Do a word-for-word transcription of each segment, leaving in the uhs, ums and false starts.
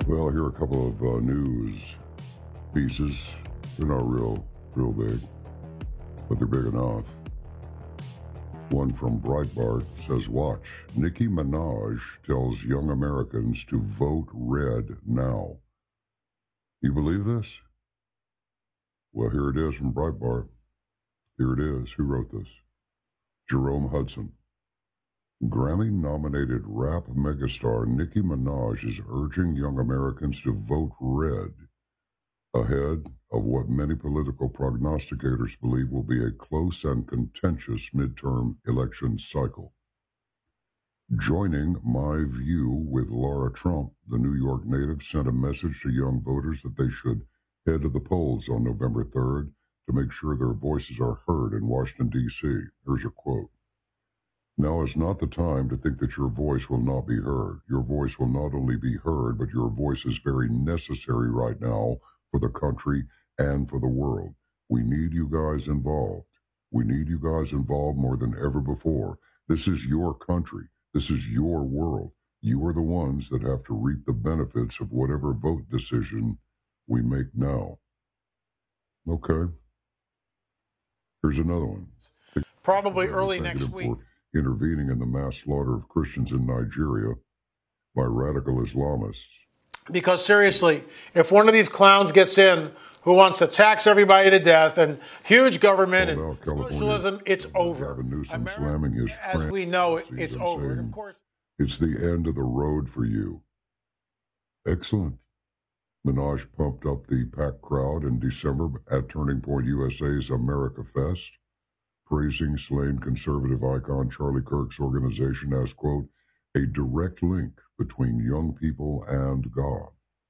Well, here are a couple of uh, news pieces. They're not real, real big, but they're big enough. One from Breitbart says, watch, Nicki Minaj tells young Americans to vote red now. You believe this? Well, here it is from Breitbart. Here it is. Who wrote this? Jerome Hudson. Grammy-nominated rap megastar Nicki Minaj is urging young Americans to vote red ahead of what many political prognosticators believe will be a close and contentious midterm election cycle. Joining My View with Laura Trump, the New York native sent a message to young voters that they should head to the polls on November third to make sure their voices are heard in Washington, D C. Here's a quote. Now is not the time to think that your voice will not be heard. Your voice will not only be heard, but your voice is very necessary right now for the country and for the world. We need you guys involved. We need you guys involved more than ever before. This is your country. This is your world. You are the ones that have to reap the benefits of whatever vote decision we make now. Okay. Here's another one. Probably early next week. Intervening in the mass slaughter of Christians in Nigeria by radical Islamists. Because seriously, if one of these clowns gets in who wants to tax everybody to death and huge government and socialism, it's over. America, as we know it, it's over. And of course, it's the end of the road for you. Excellent. Minaj pumped up the packed crowd in December at Turning Point U S A's America Fest, praising slain conservative icon Charlie Kirk's organization as, quote, a direct link between young people and God.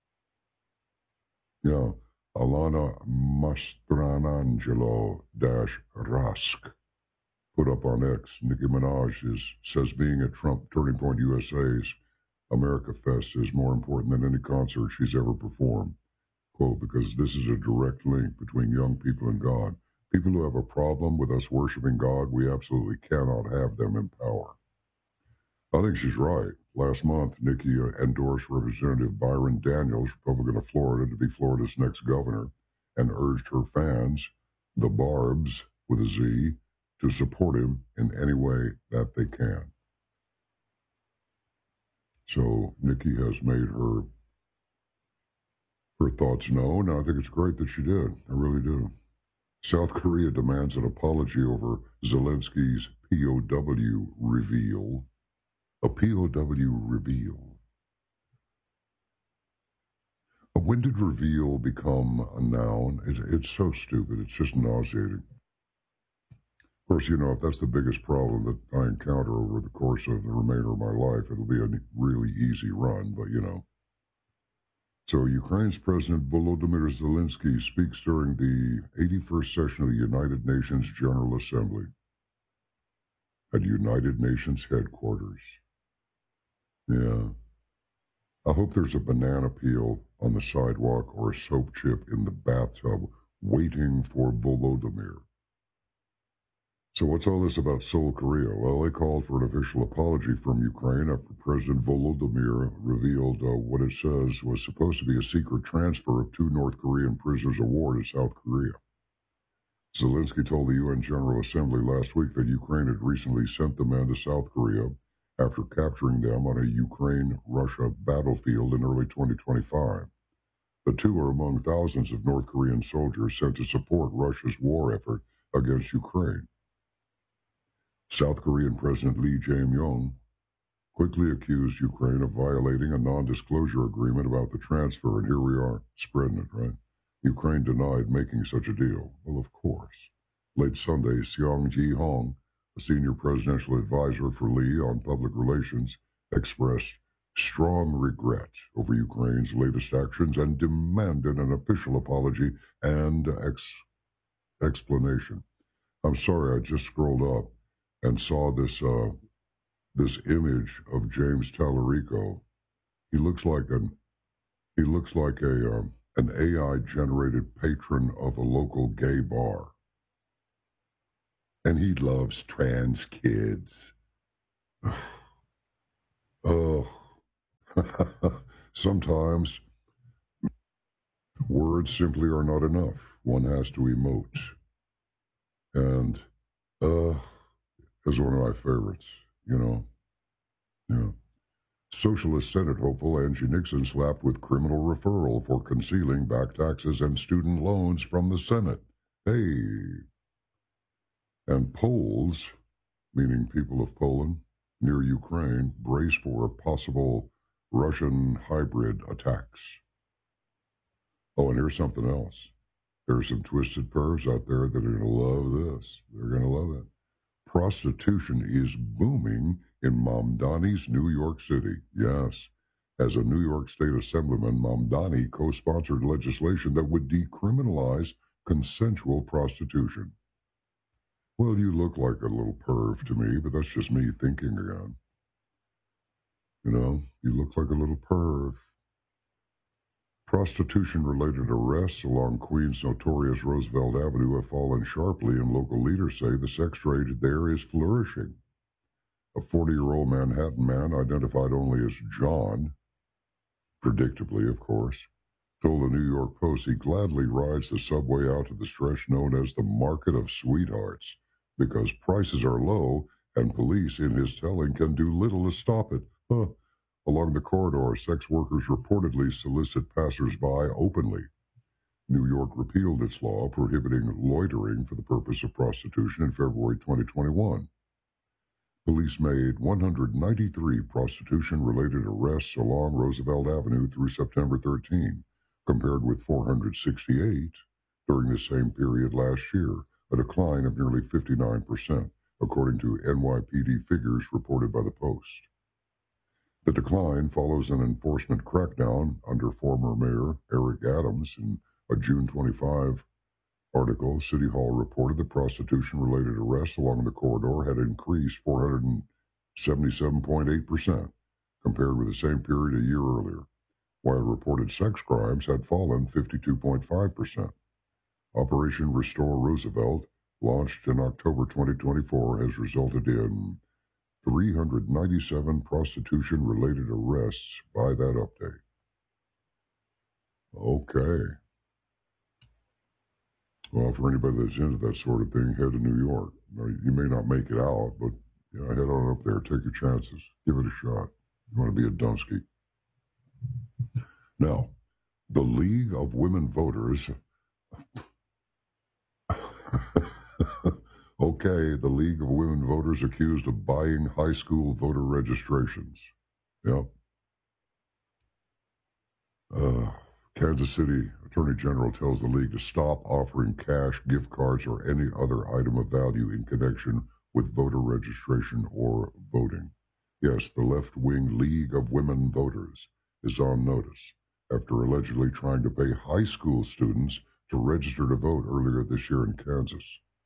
Yeah, Alana Mastranangelo-Rask put up on X, Nicki Minaj is, says being at Trump Turning Point U S A's America Fest is more important than any concert she's ever performed. Quote, because this is a direct link between young people and God. People who have a problem with us worshiping God, we absolutely cannot have them in power. I think she's right. Last month, Nicki endorsed Representative Byron Daniels, Republican of Florida, to be Florida's next governor, and urged her fans, the Barbs with a Z, to support him in any way that they can. So Nicki has made her her thoughts known, and I think it's great that she did. I really do. South Korea demands an apology over Zelensky's P O W reveal. A P O W reveal. When did reveal become a noun? It, it's so stupid. It's just nauseating. Of course, you know, if that's the biggest problem that I encounter over the course of the remainder of my life, it'll be a really easy run, but you know. So Ukraine's President Volodymyr Zelensky speaks during the eighty-first session of the United Nations General Assembly at United Nations headquarters. Yeah. I hope there's a banana peel on the sidewalk or a soap chip in the bathtub waiting for Volodymyr. So what's all this about Seoul, Korea? Well, they called for an official apology from Ukraine after President Volodymyr revealed uh, what it says was supposed to be a secret transfer of two North Korean prisoners of war to South Korea. Zelensky told the U N General Assembly last week that Ukraine had recently sent the men to South Korea after capturing them on a Ukraine-Russia battlefield in early twenty twenty-five. The two are among thousands of North Korean soldiers sent to support Russia's war effort against Ukraine. South Korean President Lee Jae-myung quickly accused Ukraine of violating a non-disclosure agreement about the transfer, and here we are, spreading it, right? Ukraine denied making such a deal. Well, of course. Late Sunday, Seong Ji-hong, a senior presidential advisor for Lee on public relations, expressed strong regret over Ukraine's latest actions and demanded an official apology and ex- explanation. I'm sorry, I just scrolled up and saw this uh, this image of James Tallarico. He looks like an he looks like a um, an A I generated patron of a local gay bar, and he loves trans kids. Oh, Sometimes words simply are not enough. One has to emote. And uh is one of my favorites, you know. Yeah. Socialist Senate hopeful Angie Nixon slapped with criminal referral for concealing back taxes and student loans from the Senate. Hey. And Poles, meaning people of Poland, near Ukraine, brace for possible Russian hybrid attacks. Oh, and here's something else. There's some twisted pervs out there that are going to love this. They're going to love it. Prostitution is booming in Mamdani's New York City. Yes. As a New York State Assemblyman, Mamdani co-sponsored legislation that would decriminalize consensual prostitution. Well, you look like a little perv to me, but that's just me thinking again. You know, you look like a little perv. Prostitution-related arrests along Queens' notorious Roosevelt Avenue have fallen sharply, and local leaders say the sex trade there is flourishing. A forty-year-old Manhattan man, identified only as John, predictably, of course, told the New York Post he gladly rides the subway out to the stretch known as the Market of Sweethearts because prices are low and police, in his telling, can do little to stop it. Huh. Along the corridor, sex workers reportedly solicit passers-by openly. New York repealed its law prohibiting loitering for the purpose of prostitution in February twenty twenty-one. Police made one hundred ninety-three prostitution-related arrests along Roosevelt Avenue through September thirteenth, compared with four hundred sixty-eight during the same period last year, a decline of nearly fifty-nine percent, according to N Y P D figures reported by the Post. The decline follows an enforcement crackdown under former Mayor Eric Adams. In a June twenty-fifth article, City Hall reported that prostitution-related arrests along the corridor had increased four hundred seventy-seven point eight percent compared with the same period a year earlier, while reported sex crimes had fallen fifty-two point five percent. Operation Restore Roosevelt, launched in October twenty twenty-four, has resulted in three hundred ninety-seven prostitution-related arrests by that update. Okay. Well, for anybody that's into that sort of thing, head to New York. Now, you may not make it out, but you know, head on up there. Take your chances. Give it a shot. You want to be a Dunsky. Now, the League of Women Voters... Okay, the League of Women Voters accused of buying high school voter registrations. Yep. Uh, Kansas City Attorney General tells the League to stop offering cash, gift cards, or any other item of value in connection with voter registration or voting. Yes, the left-wing League of Women Voters is on notice after allegedly trying to pay high school students to register to vote earlier this year in Kansas.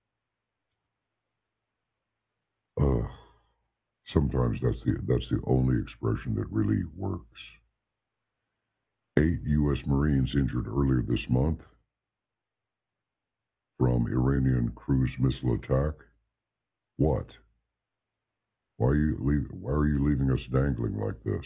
Uh, sometimes that's the that's the only expression that really works. Eight U S Marines injured earlier this month from Iranian cruise missile attack. What? Why are you leave, Why are you leaving us dangling like this?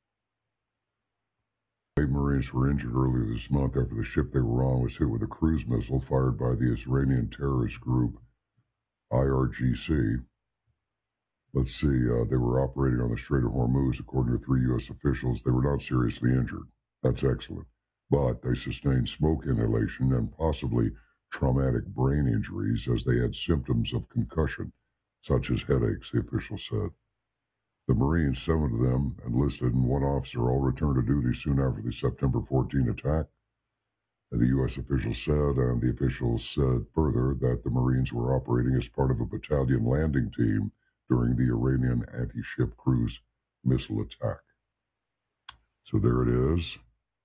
Eight Marines were injured earlier this month after the ship they were on was hit with a cruise missile fired by the Iranian terrorist group I R G C. Let's see, uh, they were operating on the Strait of Hormuz, according to three U S officials. They were not seriously injured. That's excellent. But they sustained smoke inhalation and possibly traumatic brain injuries as they had symptoms of concussion, such as headaches, the official said. The Marines, seven of them enlisted, and one officer all returned to duty soon after the September fourteenth attack. And the U S official said, and the officials said further, that the Marines were operating as part of a battalion landing team during the Iranian anti-ship cruise missile attack. So there it is.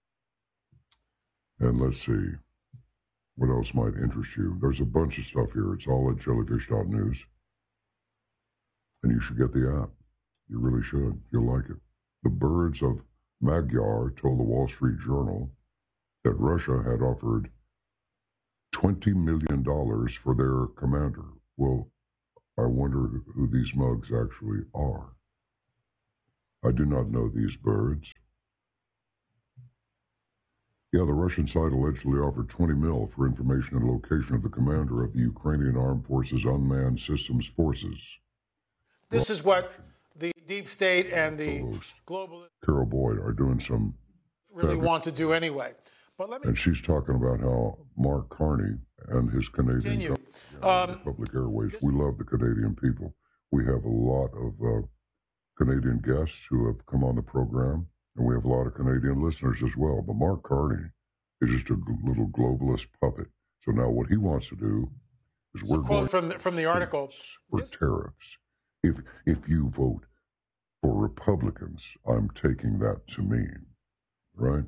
And let's see, what else might interest you? There's a bunch of stuff here. It's all at jellyfish dot news. And you should get the app. You really should. You'll like it. The birds of Magyar told the Wall Street Journal that Russia had offered twenty million dollars for their commander. Well, I wonder who these mugs actually are. I do not know these birds. Yeah, the Russian side allegedly offered twenty mil for information and location of the commander of the Ukrainian Armed Forces Unmanned Systems Forces. This is what the deep state and the global Carol Boyd are doing some really want to do anyway. But let me and she's talking about how Mark Carney and his Canadian um, Public Airways. We love the Canadian people. We have a lot of uh, Canadian guests who have come on the program, and we have a lot of Canadian listeners as well. But Mark Carney is just a little globalist puppet. So now what he wants to do is we're quote going from from the article for this tariffs. If if you vote for Republicans, I'm taking that to mean, right?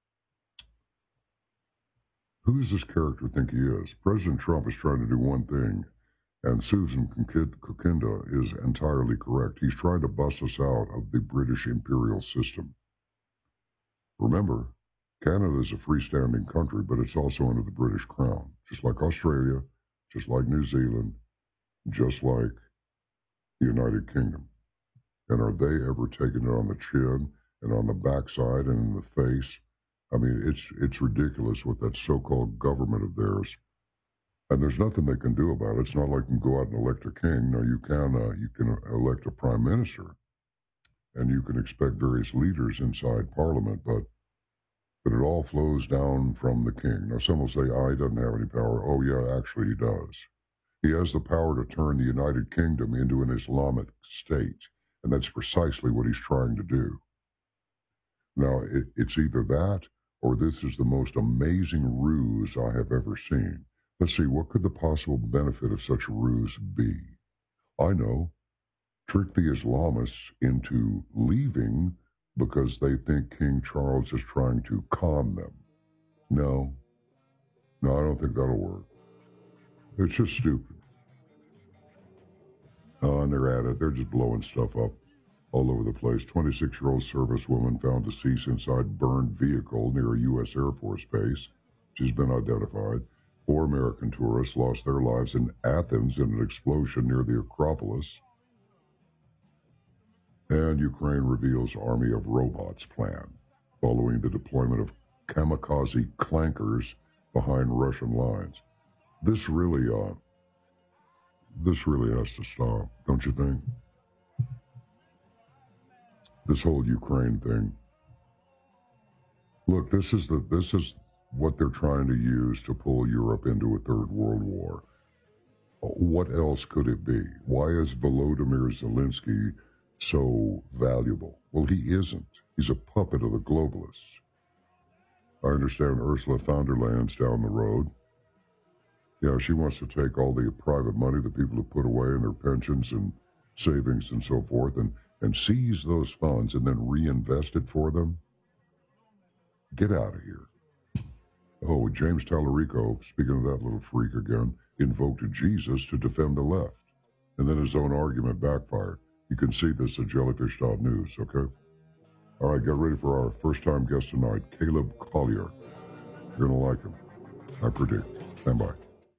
Who does this character think he is? President Trump is trying to do one thing, and Susan Kokinda is entirely correct. He's trying to bust us out of the British imperial system. Remember, Canada is a freestanding country, but it's also under the British Crown, just like Australia, just like New Zealand, just like the United Kingdom. And are they ever taking it on the chin and on the backside and in the face? I mean, it's it's ridiculous with that so-called government of theirs. And there's nothing they can do about it. It's not like you can go out and elect a king. No, you can uh, you can elect a prime minister, and you can expect various leaders inside Parliament, but but it all flows down from the king. Now, some will say, "Oh, he doesn't have any power." Oh, yeah, actually, he does. He has the power to turn the United Kingdom into an Islamic state, and that's precisely what he's trying to do. Now, it, it's either that, or this is the most amazing ruse I have ever seen. Let's see, what could the possible benefit of such a ruse be? I know. Trick the Islamists into leaving because they think King Charles is trying to calm them. No. No, I don't think that'll work. It's just stupid. Oh, and they're at it. They're just blowing stuff up all over the place. twenty-six-year-old servicewoman found deceased inside burned vehicle near a U S Air Force base. She's been identified. Four American tourists lost their lives in Athens in an explosion near the Acropolis. And Ukraine reveals army of robots plan following the deployment of kamikaze clankers behind Russian lines. This really, uh, this really has to stop, don't you think? This whole Ukraine thing. Look, this is the this is what they're trying to use to pull Europe into a third world war. What else could it be? Why is Volodymyr Zelensky so valuable? Well, he isn't. He's a puppet of the globalists. I understand Ursula von der Leyen's down the road. Yeah, she wants to take all the private money that people have put away in their pensions and savings and so forth and, and seize those funds and then reinvest it for them. Get out of here. Oh, James Tallarico, speaking of that little freak again, invoked Jesus to defend the left. And then his own argument backfired. You can see this at jellyfish dot news, okay? All right, get ready for our first-time guest tonight, Caleb Collier. You're going to like him. I predict. Stand by.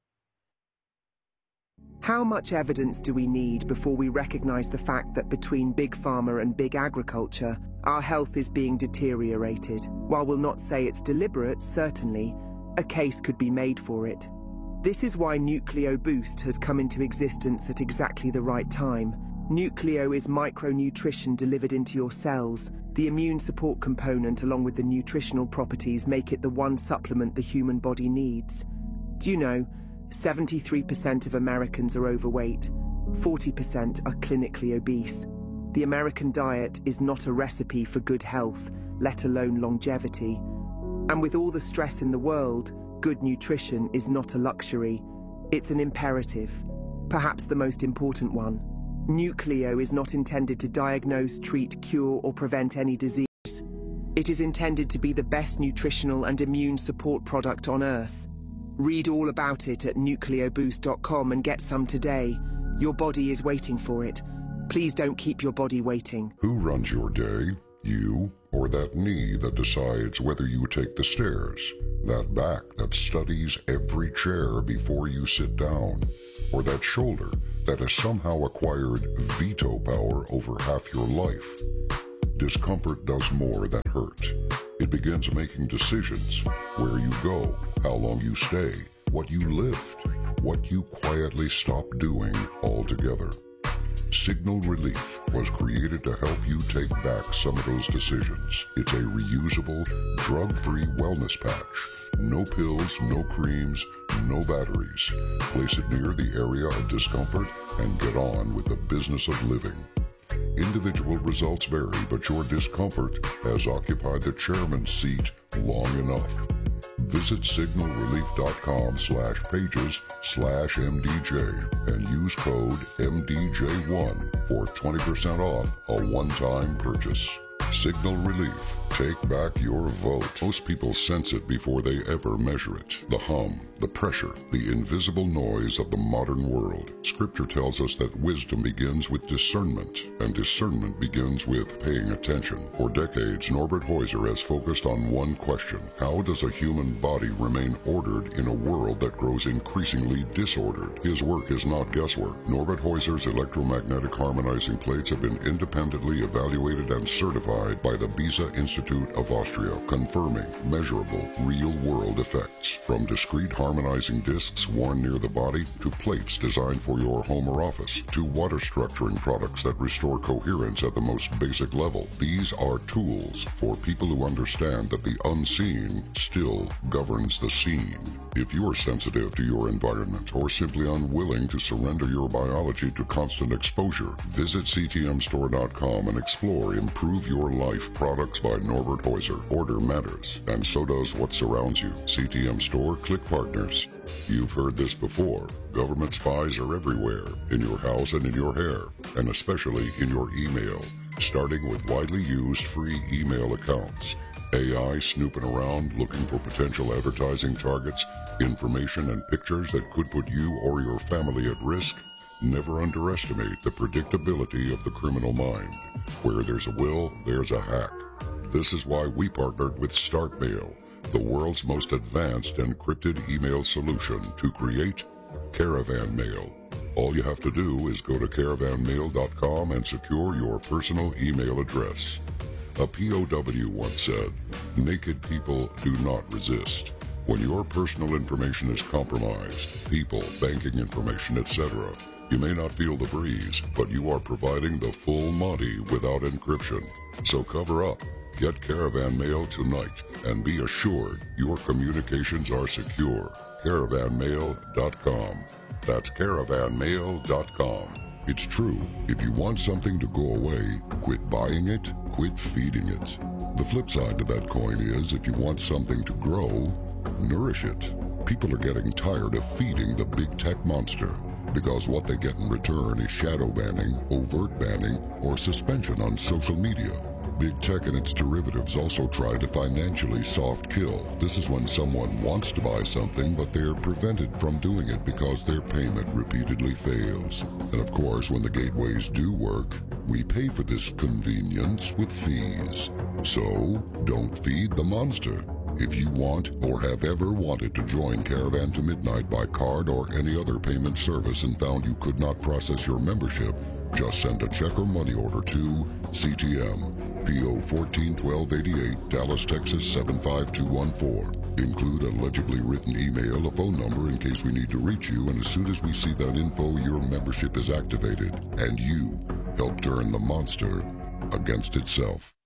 How much evidence do we need before we recognize the fact that between big pharma and big agriculture, our health is being deteriorated? While we'll not say it's deliberate, certainly, a case could be made for it. This is why Nucleo Boost has come into existence at exactly the right time. Nucleo is micronutrition delivered into your cells. The immune support component along with the nutritional properties make it the one supplement the human body needs. Do you know, seventy-three percent of Americans are overweight, forty percent are clinically obese. The American diet is not a recipe for good health, let alone longevity. And with all the stress in the world, good nutrition is not a luxury. It's an imperative, perhaps the most important one. Nucleo is not intended to diagnose, treat, cure, or prevent any disease. It is intended to be the best nutritional and immune support product on Earth. Read all about it at nucleo boost dot com and get some today. Your body is waiting for it. Please don't keep your body waiting. Who runs your day? You or that knee that decides whether you take the stairs? That back that studies every chair before you sit down? Or that shoulder that has somehow acquired veto power over half your life? discomfort does more than hurt. It begins making decisions: where you go, how long you stay, what you lift, what you quietly stop doing altogether. Signal Relief was created to help you take back some of those decisions. It's a reusable, drug-free wellness patch. No pills, no creams, no batteries. Place it near the area of discomfort and get on with the business of living. Individual results vary, but your discomfort has occupied the chairman's seat long enough. Visit signal relief dot com slash pages slash M D J and use code M D J one for twenty percent off a one-time purchase. Signal Relief. Take back your vote. Most people sense it before they ever measure it. The hum, the pressure, the invisible noise of the modern world. Scripture tells us that wisdom begins with discernment, and discernment begins with paying attention. For decades, Norbert Heuser has focused on one question: how does a human body remain ordered in a world that grows increasingly disordered? His work is not guesswork. Norbert Heuser's electromagnetic harmonizing plates have been independently evaluated and certified by the Beza Institute of Austria, confirming measurable, real-world effects. From discrete harmonizing discs worn near the body, to plates designed for your home or office, to water structuring products that restore coherence at the most basic level. These are tools for people who understand that the unseen still governs the scene. If you are sensitive to your environment or simply unwilling to surrender your biology to constant exposure, visit C T M store dot com and explore Improve Your Life products by Norbert Heuser. Order matters, and so does what surrounds you. C T M Store, click partners. You've heard this before. Government spies are everywhere, in your house and in your hair, and especially in your email, starting with widely used free email accounts. A I snooping around looking for potential advertising targets, information and pictures that could put you or your family at risk. Never underestimate the predictability of the criminal mind. Where there's a will, there's a hack. This is why we partnered with StartMail, the world's most advanced encrypted email solution, to create Caravan Mail. All you have to do is go to caravan mail dot com and secure your personal email address. A P O W once said, "Naked people do not resist." When your personal information is compromised, people, banking information, et cetera, you may not feel the breeze, but you are providing the full Monty without encryption. So cover up. Get Caravan Mail tonight and be assured your communications are secure. caravan mail dot com. That's caravan mail dot com. It's true. If you want something to go away, quit buying it, quit feeding it. The flip side to that coin is, if you want something to grow, nourish it. People are getting tired of feeding the big tech monster, because what they get in return is shadow banning, overt banning, or suspension on social media. Big tech and its derivatives also try to financially soft kill. This is when someone wants to buy something, but they're prevented from doing it because their payment repeatedly fails. And of course, when the gateways do work, we pay for this convenience with fees. So, don't feed the monster. If you want or have ever wanted to join Caravan to Midnight by card or any other payment service and found you could not process your membership, just send a check or money order to C T M, P O fourteen twelve eighty-eight, Dallas, Texas seven five two one four. Include a legibly written email, a phone number in case we need to reach you, and as soon as we see that info, your membership is activated, and you help turn the monster against itself.